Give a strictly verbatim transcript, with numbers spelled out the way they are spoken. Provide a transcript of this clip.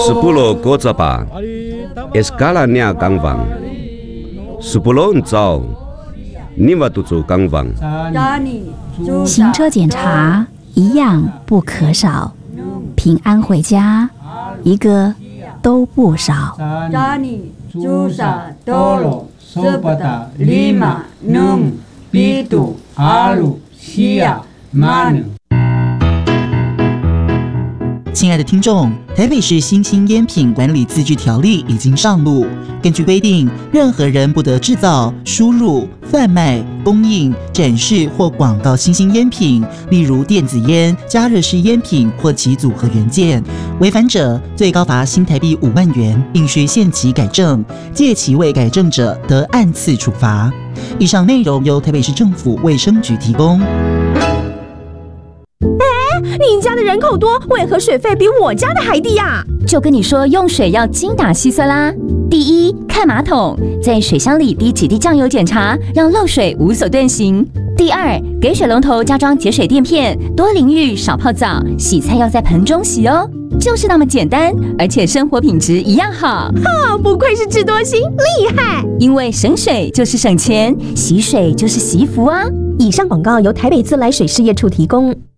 Sepuluh kota pa, eskalanya gangwang. Sepuluh zao, lima tujuh gangwang. 行车检查一样不可少，平安回家一个都不少。 Susa, tolo, sepata, lima, enam, pitu, alu, sia, manu。 亲爱的听众，台北市新兴烟品管理自治条例已经上路。根据规定，任何人不得制造、输入、贩卖、供应、展示或广告新兴烟品，例如电子烟、加热式烟品或其组合元件。违反者，最高罚新台币五万元，并需限期改正。届期未改正者，得按次处罚。以上内容由台北市政府卫生局提供。 你家的人口多，为何水费比我家的还低啊？ 就跟你说，用水要精打细算啦。第一，看马桶，在水箱里滴几滴酱油检查，让漏水无所遁形。第二，给水龙头加装节水垫片，多淋浴少泡澡，洗菜要在盆中洗哦。就是那么简单，而且生活品质一样好。 哈，不愧是智多星，厉害！ 因为省水就是省钱，洗水就是洗衣服啊。 以上广告由台北自来水事业处提供。